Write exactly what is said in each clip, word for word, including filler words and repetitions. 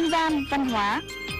Không gian văn hóa.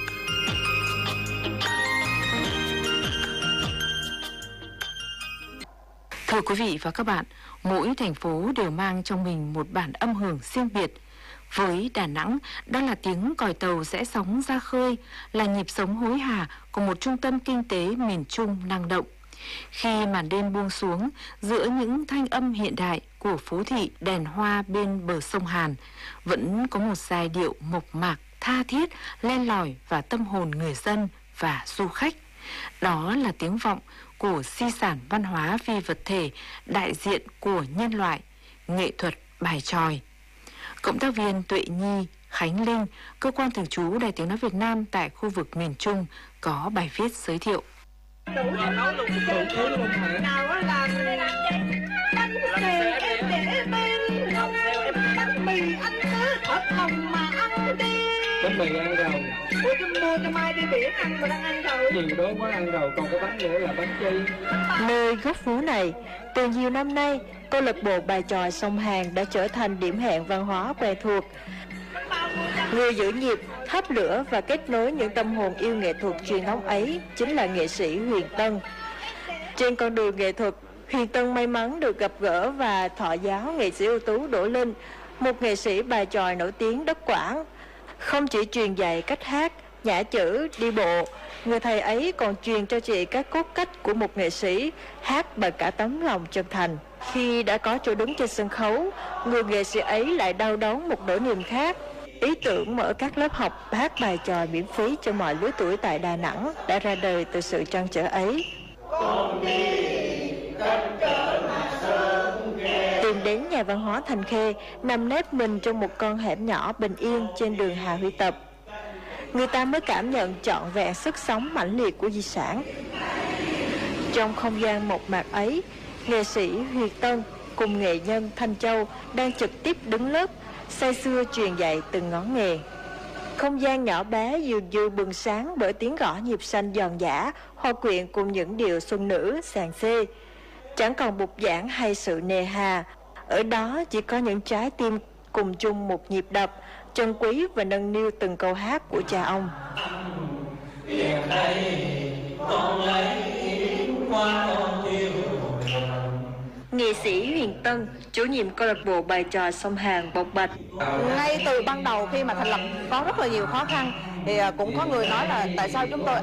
Thưa quý vị và các bạn, mỗi thành phố đều mang trong mình một bản âm hưởng riêng biệt. Với Đà Nẵng, đó là tiếng còi tàu rẽ sóng ra khơi, là nhịp sống hối hả của một trung tâm kinh tế miền Trung năng động. Khi màn đêm buông xuống, giữa những thanh âm hiện đại của phố thị đèn hoa bên bờ sông Hàn, vẫn có một giai điệu mộc mạc, tha thiết, len lỏi vào tâm hồn người dân và du khách. Đó là tiếng vọng của di sản văn hóa phi vật thể đại diện của nhân loại, nghệ thuật bài chòi. Cộng tác viên Tuệ Nhi, Khánh Linh, cơ quan thường trú Đài Tiếng nói Việt Nam tại khu vực miền Trung có bài viết giới thiệu. Bánh mì ăn rồi. Ủa tôi mua cho mai đi biển ăn mà đang ăn rồi. Nhiều đó quá ăn rồi, còn cái bánh nữa là bánh chi. Nơi góc phố này, từ nhiều năm nay, câu lạc bộ bài chòi sông Hàn đã trở thành điểm hẹn văn hóa quen thuộc. Người giữ nhịp, thắp lửa và kết nối những tâm hồn yêu nghệ thuật truyền thống ấy chính là nghệ sĩ Huyền Tân. Trên con đường nghệ thuật, Huyền Tân may mắn được gặp gỡ và thọ giáo nghệ sĩ ưu tú Đỗ Linh, một nghệ sĩ bài chòi nổi tiếng đất Quảng. Không chỉ truyền dạy cách hát, nhả chữ, đi bộ, người thầy ấy còn truyền cho chị các cốt cách của một nghệ sĩ hát bằng cả tấm lòng chân thành. Khi đã có chỗ đứng trên sân khấu, người nghệ sĩ ấy lại đau đớn một nỗi niềm khác. Ý tưởng mở các lớp học hát bài chòi miễn phí cho mọi lứa tuổi tại Đà Nẵng đã ra đời từ sự trăn trở ấy. Tìm đến nhà văn hóa Thành Khê, nằm nép mình trong một con hẻm nhỏ bình yên trên đường Hà Huy Tập, người ta mới cảm nhận trọn vẹn sức sống mãnh liệt của di sản. Trong không gian mộc mạc ấy, nghệ sĩ Huyền Tân cùng nghệ nhân Thanh Châu đang trực tiếp đứng lớp, say sưa truyền dạy từng ngón nghề. Không gian nhỏ bé dường như bừng sáng bởi tiếng gõ nhịp xanh giòn giã, hòa quyện cùng những điệu xuân nữ sàn xê. Chẳng còn bục giảng hay sự nề hà, ở đó chỉ có những trái tim cùng chung một nhịp đập, trân quý và nâng niu từng câu hát của cha ông. Nghệ sĩ Huyền Tân, chủ nhiệm câu lạc bộ bài chòi sông Hàn bộc bạch. Ngay từ ban đầu khi mà thành lập có rất là nhiều khó khăn, thì cũng có người nói là tại sao chúng tôi